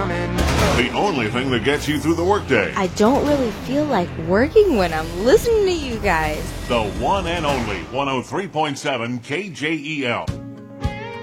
coming. The only thing that gets you through the workday. I don't really feel like working when I'm listening to you guys. The one and only 103.7 KJEL.